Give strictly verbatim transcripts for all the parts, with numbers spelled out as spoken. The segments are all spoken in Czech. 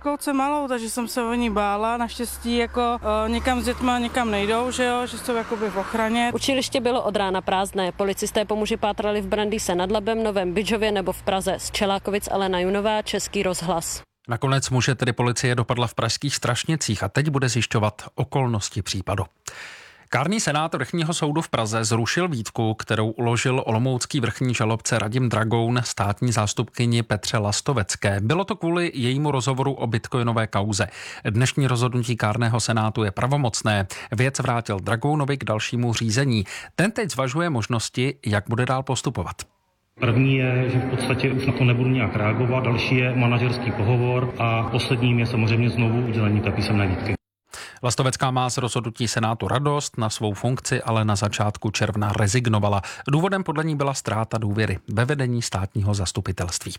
holce malou, takže jsem se o ní bála. Naštěstí jako uh, někam s dětma někam nejdou, že jo, že jsou jakoby v ochraně. Učiliště bylo od rána prázdné. Policisté po muži pátrali v Brandýse nad Labem, Novém Bydžově nebo v Praze. Z Čelákovic Alena Junová, Český rozhlas. Nakonec muže tedy policie dopadla v pražských Strašnicích a teď bude zjišťovat okolnosti případu. Kárný senát vrchního soudu v Praze zrušil výtku, kterou uložil olomoucký vrchní žalobce Radim Dragoun státní zástupkyni Petře Lastovecké. Bylo to kvůli jejímu rozhovoru o bitcoinové kauze. Dnešní rozhodnutí kárného senátu je pravomocné. Věc vrátil Dragounovi k dalšímu řízení. Ten teď zvažuje možnosti, jak bude dál postupovat. První je, že v podstatě už na to nebudu nějak reagovat, další je manažerský pohovor a posledním je samozřejmě znovu udělení té písemné výtky. Lastovecká má z rozhodnutí senátu radost, na svou funkci ale na začátku června rezignovala. Důvodem podle ní byla ztráta důvěry ve vedení státního zastupitelství.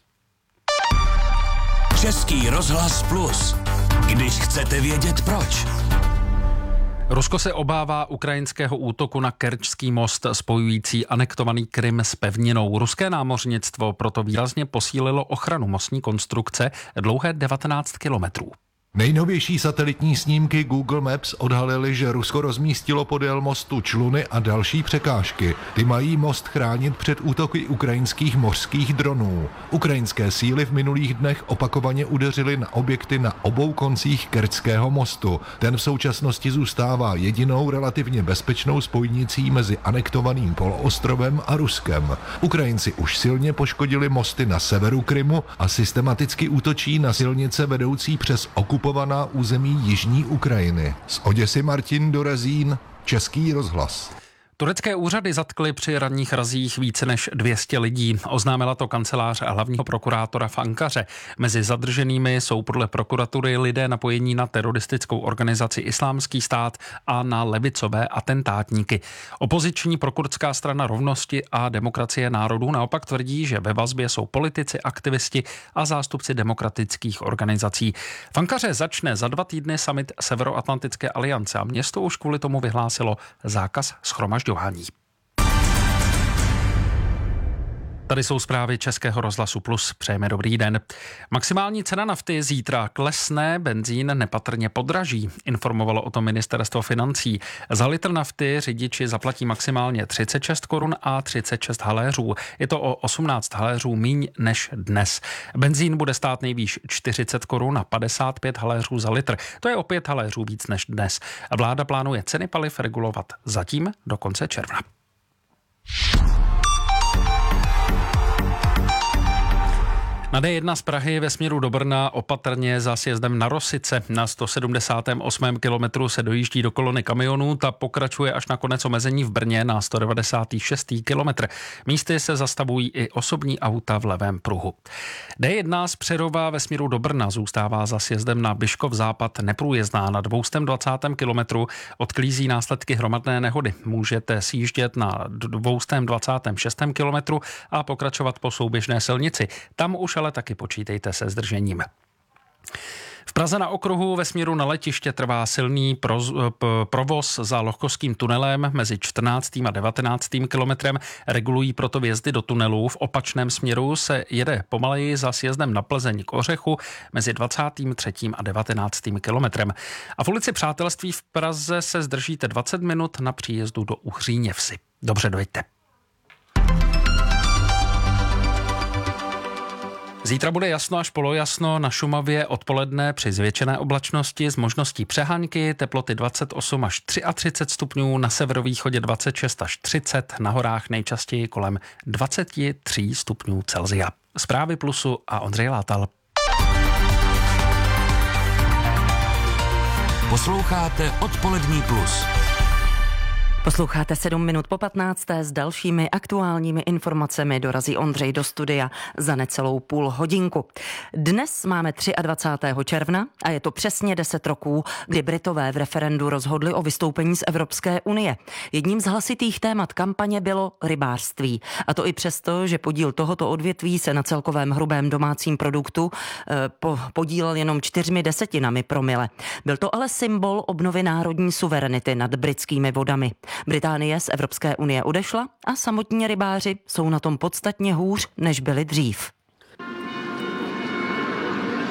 Český rozhlas Plus. Když chcete vědět proč. Rusko se obává ukrajinského útoku na Kerčský most spojující anektovaný Krym s pevninou. Ruské námořnictvo proto výrazně posílilo ochranu mostní konstrukce dlouhé devatenáct kilometrů. Nejnovější satelitní snímky Google Maps odhalily, že Rusko rozmístilo podél mostu čluny a další překážky. Ty mají most chránit před útoky ukrajinských mořských dronů. Ukrajinské síly v minulých dnech opakovaně udeřily na objekty na obou koncích Kerčského mostu. Ten v současnosti zůstává jedinou relativně bezpečnou spojnicí mezi anektovaným poloostrovem a Ruskem. Ukrajinci už silně poškodili mosty na severu Krymu a systematicky útočí na silnice vedoucí přes okupovaný území jižní Ukrajiny. Z Oděsy Martin Dorezín, Český rozhlas. Turecké úřady zatkly při ranních razích více než dvě stě lidí. Oznámila to kancelář hlavního prokurátora v Ankaře. Mezi zadrženými jsou podle prokuratury lidé napojení na teroristickou organizaci Islámský stát a na levicové atentátníky. Opoziční prokurdská strana rovnosti a demokracie národů naopak tvrdí, že ve vazbě jsou politici, aktivisti a zástupci demokratických organizací. V Ankaře začne za dva týdny summit Severoatlantické aliance a město už kvůli tomu vyhlásilo zákaz shromažďování. Tady jsou zprávy Českého rozhlasu Plus. Přejeme dobrý den. Maximální cena nafty zítra klesne, benzín nepatrně podraží, informovalo o tom ministerstvo financí. Za litr nafty řidiči zaplatí maximálně třicet šest korun a třicet šest haléřů. Je to o osmnáct haléřů míň než dnes. Benzín bude stát nejvýš čtyřicet korun a padesát pět haléřů za litr. To je o pět haléřů víc než dnes. Vláda plánuje ceny paliv regulovat zatím do konce června. Na D jedna z Prahy ve směru do Brna opatrně za sjezdem na Rosice. Na sto sedmdesátém osmém kilometru se dojíždí do kolony kamionů, ta pokračuje až na konec omezení v Brně na sto devadesátém šestém kilometr. Místy se zastavují i osobní auta v levém pruhu. D jedna z Přerova ve směru do Brna zůstává za sjezdem na Byškov západ neprůjezdná. Na dvě stě dvacátém kilometru odklízí následky hromadné nehody. Můžete sjíždět na dvě stě dvacátém šestém kilometru a pokračovat po souběžné silnici. Tam už ale taky počítejte se zdržením. V Praze na okruhu ve směru na letiště trvá silný proz, provoz za Lohkovským tunelem mezi čtrnáctým a devatenáctým kilometrem. Regulují proto vjezdy do tunelů. V opačném směru se jede pomaleji za sjezdem na Plzeň k Ořechu mezi dvacátým třetím a devatenáctým kilometrem. A v ulici Přátelství v Praze se zdržíte dvacet minut na příjezdu do Uhříně Vsi. Dobře dojďte. Zítra bude jasno až polojasno, na Šumavě odpoledne při zvětšené oblačnosti s možností přehánky, teploty dvacet osm až třicet tři stupňů, na severovýchodě dvacet šest až třicet, na horách nejčastěji kolem dvacet tři stupňů Celsia. Zprávy Plusu a Ondřej Látal. Posloucháte Odpolední Plus. Posloucháte sedm minut po patnácté s dalšími aktuálními informacemi. Dorazí Ondřej do studia za necelou půl hodinku. Dnes máme dvacátého třetího června a je to přesně deset roků, kdy Britové v referendu rozhodli o vystoupení z Evropské unie. Jedním z hlasitých témat kampaně bylo rybářství. A to i přesto, že podíl tohoto odvětví se na celkovém hrubém domácím produktu eh, po, podílel jenom čtyřmi desetinami promile. Byl to ale symbol obnovy národní suverenity nad britskými vodami. Británie z Evropské unie odešla a samotní rybáři jsou na tom podstatně hůř, než byli dřív.